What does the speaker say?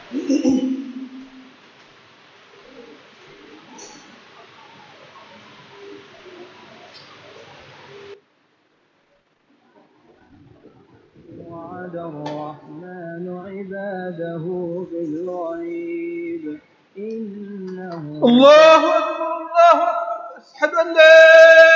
وعد الرحمن عباده بالغيب إنه الله أكبر الله أكبر. أشهد أن لا